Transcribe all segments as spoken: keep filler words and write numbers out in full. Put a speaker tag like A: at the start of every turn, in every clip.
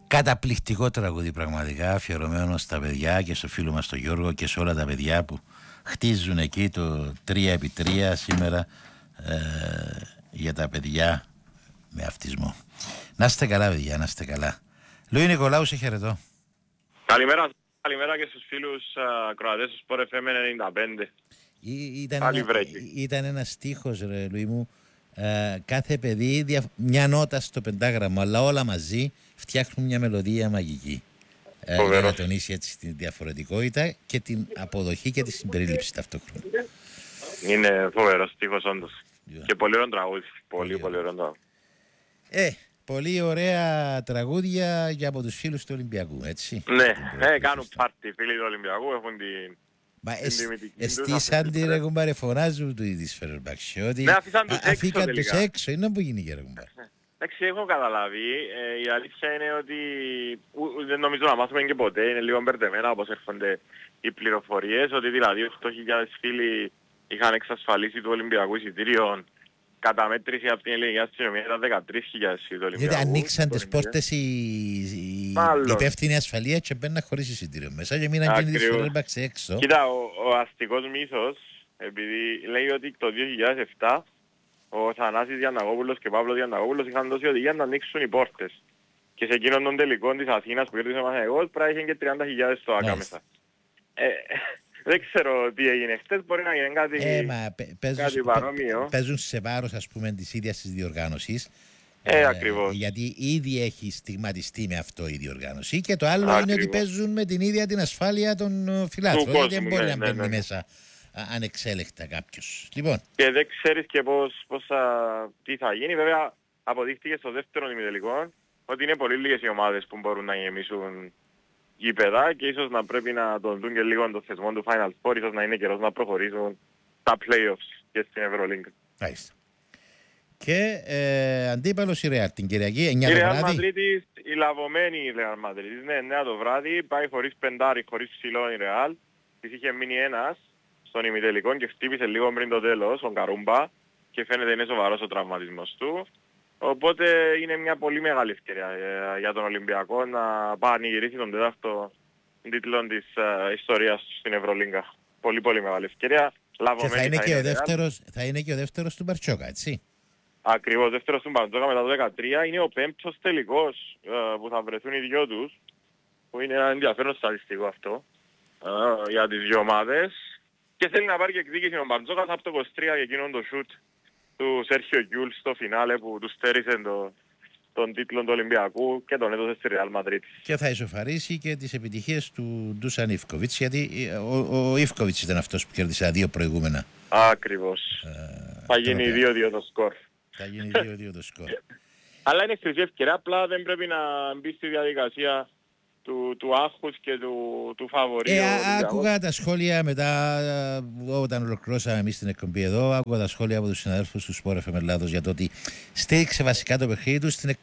A: Καταπληκτικό τραγούδι πραγματικά, αφιερωμένο στα παιδιά και στο φίλο μας τον Γιώργο και σε όλα τα παιδιά που χτίζουν εκεί το τρία επί τρία σήμερα ε, για τα παιδιά με αυτισμό. Να είστε καλά παιδιά, να είστε καλά. Λουί Νικολάου, σε χαιρετώ.
B: Καλημέρα, καλημέρα και στους φίλους ακροατές του Sport εφ εμ ενενήντα πέντε.
A: Ή, ήταν, ένα, ήταν ένας στίχος ρε Λουί μου, ε, κάθε παιδί δια, μια νότα στο πεντάγραμμο, αλλά όλα μαζί φτιάχνουν μια μελωδία μαγική. Ε, για να τονίσει έτσι την διαφορετικότητα και την αποδοχή και τη συμπερίληψη ταυτόχρονα.
B: Είναι φοβερός στίχος όντως. Yeah. Και πολύ ωραίο τραγούδι. Πολύ, πολύ ωραίο τραγούδι.
A: Ε, πολύ ωραία τραγούδια για από τους φίλους του Ολυμπιακού, έτσι.
B: Ναι, ε, κάνουν πάρτι φίλοι του Ολυμπιακού, έχουν την...
A: Μα εστίσαν τη ρε κουμπάρε, φωνάζουν του της Φερνμπαξιώτη.
B: Ναι, αφήσαν τους έξω τελικά.
A: Αφήκαν τους έξω, είναι που γίνει και ρε κουμπάρε.
B: Εντάξει, έχω καταλάβει. Ε, η αλήθεια είναι ότι δεν νομίζω να μάθουμε και ποτέ. Είναι λίγο μπερδεμένα όπως έρχονται οι πληροφορίες. Ότι δηλαδή οκτώ χιλιάδες φίλοι είχαν εξασφαλίσει του Ολυμπιακού εισιτήριων. Κατά μέτρηση από την ελληνική αστυνομία ήταν δεκατρείς χιλιάδες φίλοι του Ολυμπιακού.
A: Γιατί ανοίξαν τις πόρτες οι, οι υπεύθυνοι ασφαλεία και μπαίνουν χωρίς εισιτήριο μέσα και μείναν και τις Φερνμπαξ έξω.
B: Κοίτα, ο, ο αστικός μύθος, επειδή λέει ότι το δύο χιλιάδες επτά ο Θανάσης Διανναγόπουλος και Παύλος Διανναγόπουλος είχαν δώσει οδηγία να ανοίξουν οι πόρτες. Και σε εκείνον τον τελικό της Αθήνας που κέρδισε ο Παναθηναϊκός πρέπει να είχαν και τριάντα χιλιάδες στο ΆΚΑ μέσα. Ε, δεν ξέρω τι έγινε χτες, μπορεί να γίνει κάτι,
A: ε, μα, παίζουν,
B: κάτι παρόμοιο.
A: Παίζουν σε βάρος ας πούμε της ίδιας της διοργάνωσης.
B: Ε, ε, ακριβώς.
A: Γιατί ήδη έχει στιγματιστεί με αυτό η διοργάνωση και το άλλο ακριβώς είναι ότι παίζουν με την ίδια την ασφάλεια των φιλάθλων. Γιατί δεν μπορεί ναι, να μπαίνει ναι, ναι. μέσα ανεξέλεκτα κάποιος. Λοιπόν.
B: Και δεν ξέρεις και πώς, πώς θα, τι θα γίνει. Βέβαια αποδείχτηκε στο δεύτερο ημιτελικό ότι είναι πολύ λίγες οι ομάδες που μπορούν να γεμίσουν γήπεδα και ίσως να πρέπει να τον δουν και λίγο το θεσμό του Final Four, ίσως να είναι καιρός να προχωρήσουν τα playoffs και στην Ευρωλίγκα.
A: Μάλιστα. Και ε, αντίπαλος η Ρεάλ την Κυριακή εννιά το βράδυ.
B: Η Ρεάλ Μαδρίτης, η λαβωμένη η Ρεάλ Μαδρίτης, ναι, εννιά το βράδυ, πάει χωρίς πεντάρι, χωρίς ψηλό η Ρεάλ. Της είχε μείνει ένας στον ημιτελικό και χτύπησε λίγο πριν το τέλος, ο Καρούμπα, και φαίνεται είναι σοβαρός ο τραυματισμός του. Οπότε είναι μια πολύ μεγάλη ευκαιρία για τον Ολυμπιακό να πανηγυρίσει τον τέταρτο τίτλο της uh, ιστορίας στην Ευρωλίγκα. Πολύ πολύ μεγάλη ευκαιρία.
A: Και θα είναι, θα, και ο δεύτερος, θα είναι και ο δεύτερος του Μπαρτσόκα, έτσι.
B: Ακριβώς, δεύτερος του Μπαρτσόκα μετά το δεκατρία. Είναι ο πέμπτος τελικός uh, που θα βρεθούν οι δυο τους, που είναι ένα ενδιαφέρον στατιστικό αυτό uh, για τις δυο ομάδες. Και θέλει να πάρει και εκδίκηση ο Μπαρτσόκας από το είκοσι τρία και εκείνον το σουτ του Σέρχιο Γκιούλ στο φινάλε που του στέρισε το, τον τίτλο του Ολυμπιακού και τον έδωσε στη Ρεάλ Μαδρίτης.
A: Και θα ισοφαρίσει και τις επιτυχίες του Ντούσαν Ιφκοβιτς, γιατί ο, ο Ιφκοβιτς ήταν αυτός που κέρδισε δύο προηγούμενα.
B: Ακριβώς. Ε, θα γίνει δύο δύο το σκορ.
A: Θα γίνει δύο δύο το σκορ.
B: Αλλά είναι χρυσή ευκαιρία, απλά δεν πρέπει να μπει στη διαδικασία του, του άγχους και του, του φαβορίου.
A: Ε, άκουγα τα σχόλια μετά, όταν ολοκληρώσαμε εμείς την εκπομπή εδώ, άκουγα τα σχόλια από τους συναδέλφους του Sport εφ εμ Ελλάδος για το ότι στήριξε βασικά το παιχνίδι του στην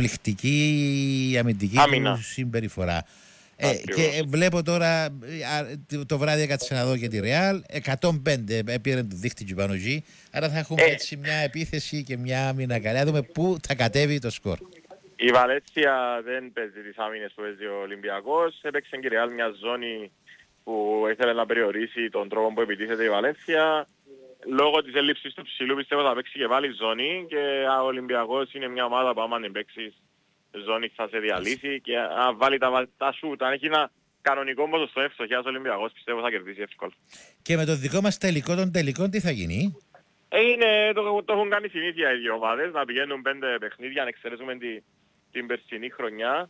A: εκπληκτική αμυντική του συμπεριφορά. Ε, και βλέπω τώρα το βράδυ έκατσε να δω και τη Real, εκατόν πέντε πήρε το δίχτυ του πάνω εκεί, άρα θα έχουμε ε. έτσι μια επίθεση και μια άμυνα καλή. Να δούμε πού θα κατέβει το σκορ.
B: Η Βαλένθια δεν παίζει τις άμυνες που παίζει ο Ολυμπιακός. Έπαιξε και η Ρεάλ μια ζώνη που ήθελε να περιορίσει τον τρόπο που επιτίθεται η Βαλένθια. Λόγω της έλλειψης του ψηλού πιστεύω θα παίξει και βάλει ζώνη και ο Ολυμπιακός είναι μια ομάδα που άμα δεν παίξεις ζώνη θα σε διαλύσει και αν βάλει τα, τα σούτ, αν έχει ένα κανονικό ποσοστό ευστοχιάς ο Ολυμπιακός πιστεύω θα κερδίσει εύκολα.
A: Και με το δικό μας τελικό των τελικών τι θα γίνει?
B: Είναι, το, το έχουν κάνει συνήθεια οι δύο ομάδες, να πηγαίνουν πέντε παιχνίδια, αν εξαιρέσουμε τη, την περσινή χρονιά.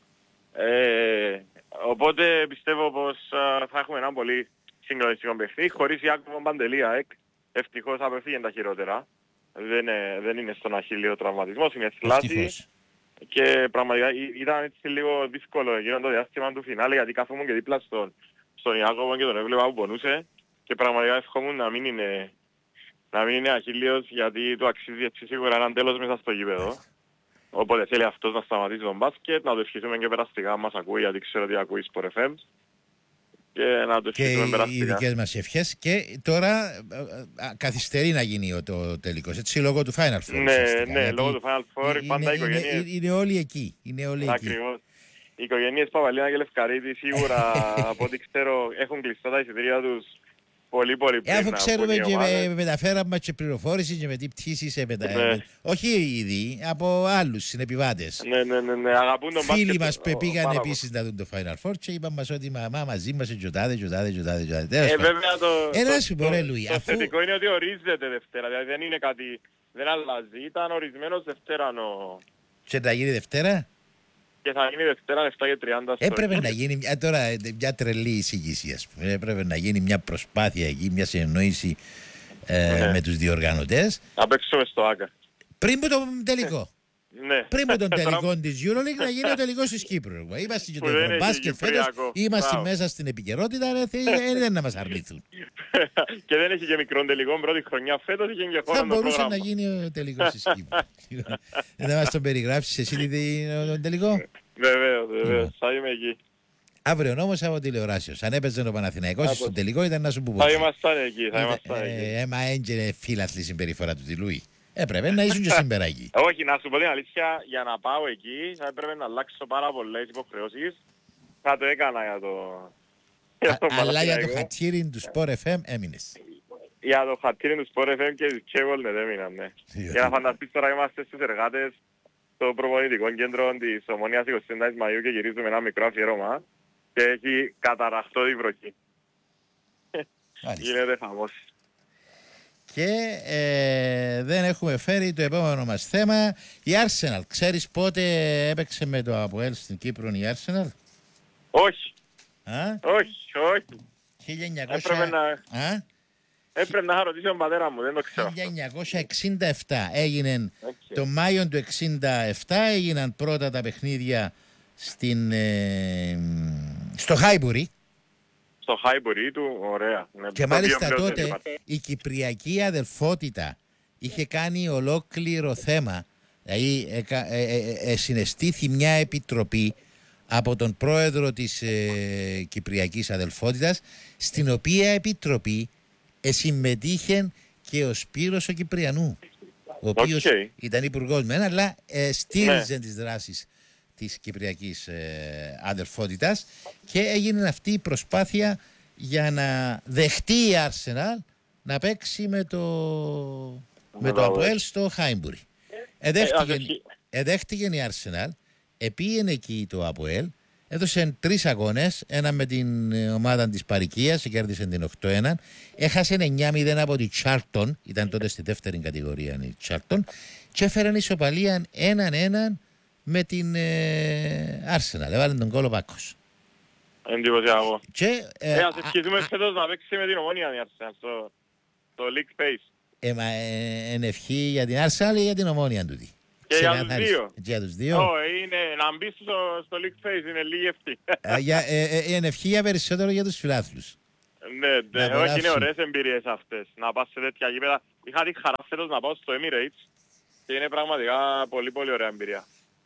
B: Ε, οπότε πιστεύω πως α, θα έχουμε ένα πολύ συγκλονιστικό παιχνίδι. Χωρίς Ιάκωβο Παντελία, ευτυχώς απευθύγεν τα χειρότερα. Δεν, ε, δεν είναι στον αχίλιο τραυματισμός, είναι θλάση. Και πραγματικά ήταν έτσι λίγο δύσκολο εκείνο το διάστημα του φινάλε, γιατί κάθομουν και δίπλα στον, στον Ιάκωβο και τον έβλεπα που πονούσε. Και πραγματικά ευχόμουν να μην είναι... να μην είναι αχίλιος, γιατί το αξίζει έτσι σίγουρα έναν τέλος μέσα στο γήπεδο. Οπότε θέλει αυτός να σταματήσει τον μπάσκετ, να το ευχηθούμε και περαστικά μας ακούει, γιατί ξέρω ότι ακούει Sport εφ εμ. Και να το ευχηθούμε περαστικά.
A: Και οι δικές μας ευχές. Και τώρα α, καθυστερεί να γίνει το τελικός, έτσι, λόγω του Final Four.
B: Ναι, ναι, λόγω του Final Four,
A: είναι,
B: πάντα οι οικογένειες...
A: Είναι, είναι όλοι εκεί. Είναι όλοι
B: Ακριβώς.
A: εκεί.
B: οι οικογένειες Παπαλίνα και Λευκαρίτη σίγουρα από ό,τι ξέρω έχουν κλειστά τα εισιτήρια τους πολύ πολύ πριν.
A: Ε, αφού ξέρουμε και με, μεταφέραμε και πληροφόρηση και με τι πτήσεις μετα...
B: ναι.
A: όχι ήδη, από άλλους συνεπιβάτες.
B: Ναι, ναι, ναι, ναι. Αγαπούν τον μπάσκετ.
A: Φίλοι μας που πήγαν επίσης να δουν το Final Four και είπαν μας ότι μαμά μαζί μας είναι τζοτάδε, τζοτάδε, τζοτάδε, τζοτάδε.
B: Ε, βέβαια το,
A: ε,
B: το,
A: σου πω, ρε, Λουί,
B: το
A: αφού...
B: θετικό είναι ότι ορίζεται Δευτέρα, δηλαδή δεν είναι κάτι, δεν αλλάζει. Ήταν ορισμένος Δευτέρα ο...
A: Και να γίνει Δευτέρα.
B: Και θα γίνει Δευτέρα εφτά και τριάντα.
A: Έπρεπε να γίνει μια, τώρα, μια τρελή εισήγηση, ας πούμε. Έπρεπε να γίνει μια προσπάθεια εκεί, μια συνεννόηση ε, ναι. με τους διοργανωτές.
B: Να παίξουμε στο Άκα.
A: Πριν από τον τελικό.
B: Ναι.
A: Πριν από τον τελικό της EuroLeague να γίνει ο τελικός της Κύπρου. Είμαστε και το Ευρωμπάσκετ φέτος, είμαστε μέσα στην επικαιρότητα, δεν είναι να μας αρνηθούν.
B: Και δεν έχει και μικρό τελικό, πρώτη χρονιά φέτος είχε και χώρο.
A: Θα μπορούσε να γίνει ο τελικός της Κύπρου. Δεν θα μας τον περιγράψεις εσύ τον τελικό.
B: Βεβαίως, βεβαίως, θα είμαι εκεί.
A: Αύριο όμως από τηλεοράσεως. Αν έπαιζε ο Παναθηναϊκός στον τελικό ήταν να σου που
B: θα ήμασταν εκεί, θα ήμασταν εκεί.
A: Έμα έγινε φίλαθλη συμπεριφορά του τη Λουί. Έπρεπε να ήσουν και σήμερα εκεί.
B: Όχι, να σου πω την αλήθεια, για να πάω εκεί θα έπρεπε να αλλάξω πάρα πολλές υποχρεώσεις. Θα το έκανα για το...
A: Αλλά για το χατήρι του Sport εφ εμ έμεινες.
B: Για το χατήρι του Sport εφ εμ και του Cable ναι, έμειναν, ναι. Για να φανταστείς τώρα είμαστε στους εργάτες στο προπονητικό κέντρο της Ομονίας εικοστή ενάτη Μαΐου και γυρίζουμε ένα μικρό αφιέρωμα και έχει καταραχτώ τη βροχή. Γίνεται χαμός.
A: Και ε, δεν έχουμε φέρει το επόμενο μας θέμα. Η Arsenal. Ξέρεις πότε έπαιξε με το ΑΠΟΕΛ στην Κύπρο η Arsenal?
B: Όχι.
A: Α?
B: Όχι, όχι.
A: χίλια εννιακόσια...
B: Έπρεπε να...
A: Α?
B: Έπρεπε να ρωτήσω τον πατέρα μου, δεν το ξέρω.
A: χίλια εννιακόσια εξήντα επτά έγινε,
B: okay.
A: Το Μάιο του εξήντα επτά έγιναν πρώτα τα παιχνίδια στην, ε, στο Χάιμπουρι. Στο
B: Χάιμπουρι του, ωραία. Ναι,
A: και μάλιστα τότε είπατε. Η Κυπριακή αδελφότητα είχε κάνει ολόκληρο θέμα. Δηλαδή ε, ε, ε, ε, συναισθήθη μια επιτροπή από τον πρόεδρο της ε, Κυπριακής αδελφότητας, στην οποία επιτροπή ε, συμμετείχε και ο Σπύρος ο Κυπριανού, ο οποίος okay. ήταν υπουργός μεν, αλλά ε, στήριζε ναι. τις δράσεις της Κυπριακής ε, αδελφότητας και έγινε αυτή η προσπάθεια για να δεχτεί η Arsenal να παίξει με το, με το ΑΠΟΕΛ στο Χάιμπουρι. Εδέχτηκε, εδέχτηκε η Arsenal, επήγαινε εκεί το ΑΠΟΕΛ, έδωσε τρεις αγώνες, ένα με την ομάδα της Παρικίας, κέρδισε την οκτώ ένα, έχασε εννιά μηδέν από τη Charlton, ήταν τότε στη δεύτερη κατηγορία η Charlton, και έφεραν ισοπαλία έναν έναν με την ε, Arsenal, έβαλε τον κόλο Πάκος.
B: Εντυπωσιακό.
A: Και
B: ε, ε, ας ευχηθούμε φέτος να παίξει με την Ομόνια η Arsenal στο, στο League Pace.
A: Ε, μα ε, εν ευχή για την Arsenal ή για την Ομόνια τούτη?
B: Και για τους δύο.
A: Για τους δύο.
B: Oh, είναι, να μπει στο, στο League Pace είναι λίγη ευτή.
A: ε, ε, εν ευχή για περισσότερο για τους φιλάθλους.
B: Ναι, ναι, όχι, είναι ωραίες εμπειρίες αυτές. Να πας σε τέτοια γήπεδα. Είχα τη χαρά φέτος να πάω στο Emirates και είναι πραγματικά πολύ πολύ ωραία εμπειρία.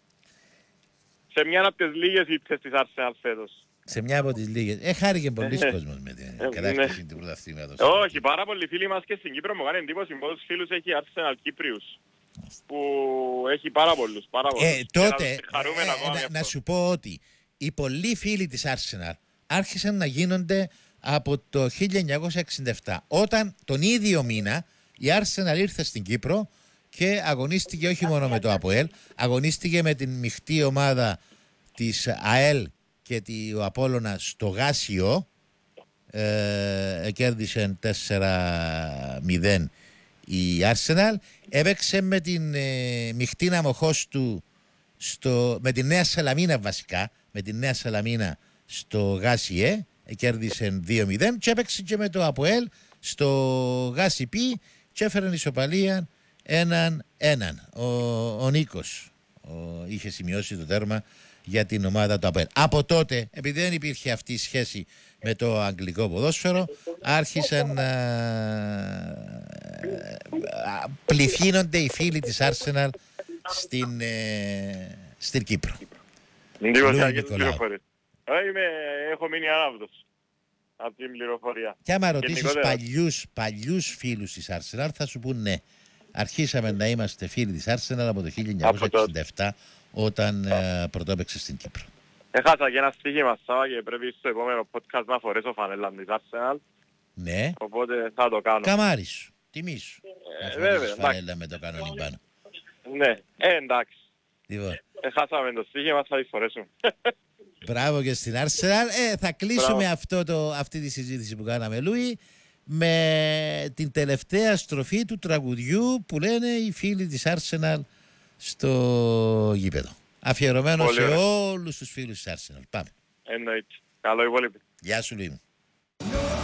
B: Σε μια από τις λίγες ήττες της Arsenal φέτος.
A: Σε μια από τις λίγες. Ε, χάρηκε πολλής κόσμος με την κατάκτηση του πρωταθλήματος.
B: Όχι, πάρα πολλοί φίλοι μας και στην Κύπρο μου κάνει εντύπωση πόσους φίλους έχει η Arsenal Κύπριους. Που έχει πάρα πολλούς, πάρα πολλούς.
A: Ε, τότε, ε, ε, να, να σου πω ότι οι πολλοί φίλοι της Arsenal άρχισαν να γίνονται από το χίλια εννιακόσια εξήντα επτά. Όταν τον ίδιο μήνα η Arsenal ήρθε στην Κύπρο και αγωνίστηκε όχι μόνο με το ΑΠΟΕΛ, αγωνίστηκε με την μειχτή ομάδα της ΑΕΛ και ο Απόλλωνας στο Γάσιο, ε, κέρδισε τέσσερα μηδέν η Arsenal, έπαιξε με την ε, μειχτή αμοχώς του στο, με την Νέα Σαλαμίνα βασικά, με την Νέα Σαλαμίνα στο Γάσιε, κέρδισε δύο μηδέν και έπαιξε και με το ΑΠΟΕΛ στο Γάσι Πι και έφεραν ισοπαλία έναν έναν. Ο, ο Νίκος ο, είχε σημειώσει το τέρμα για την ομάδα του ΑΠΟΕΛ. Από τότε, επειδή δεν υπήρχε αυτή η σχέση με το αγγλικό ποδόσφαιρο, άρχισαν να πληθύνονται οι φίλοι της Arsenal στην, ε, στην Κύπρο.
B: Εντυπωσιακές πληροφορίες. Έχω μείνει ανάπτωση από την πληροφορία.
A: Και άμα ρωτήσεις παλιούς, παλιούς φίλους της Arsenal θα σου πούν ναι. Αρχίσαμε να είμαστε φίλοι της Arsenal από το χίλια εννιακόσια εξήντα επτά όταν ε, πρωτόπαιξε στην Κύπρο.
B: Έχασα και ένα στοίχημα Σάβα και πρέπει στο επόμενο podcast να φορέσω φανέλα της Arsenal.
A: Ναι.
B: Οπότε θα το κάνω.
A: Καμάρι σου. Τιμή σου.
B: Ε,
A: Να
B: βέβαια,
A: φορήσεις φανέλα με το κανόνι πάνω.
B: Ναι, ε, εντάξει.
A: Λοιπόν.
B: Έχασαμε το στοίχημα, θα τη φορέσουμε.
A: Μπράβο και στην Arsenal. Ε, θα κλείσουμε αυτό το, αυτή τη συζήτηση που κάναμε, Λούι, με την τελευταία στροφή του τραγουδιού που λένε οι φίλοι της Arsenal στο γήπεδο. Αφιερωμένο
B: Πολύ
A: σε
B: ωραία.
A: όλους τους φίλους της Arsenal. Πάμε.
B: Εννοείται. Καλό υπόλοιπο.
A: Γεια σου, Λούι μου.